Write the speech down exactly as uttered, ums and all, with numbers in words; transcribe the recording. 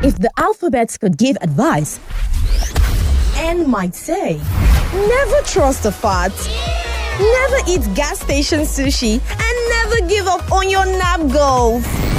If the alphabets could give advice, N might say, never trust a fart, never eat gas station sushi, and never give up on your nap goals.